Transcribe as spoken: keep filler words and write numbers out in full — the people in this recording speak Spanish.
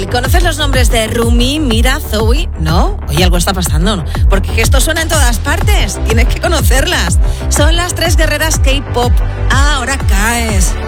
¿Conoces los nombres de Rumi, Mira, Zoe? ¿No? Oye, algo está pasando, ¿no? Porque esto suena en todas partes. Tienes que conocerlas. Son las tres guerreras K-pop. Ah, ahora caes.